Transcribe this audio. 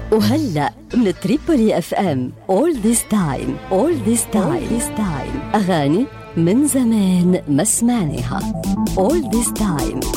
وهلأ من تريبولي اف ام all this time all this time أغاني من زمان ما سمعناها. all this time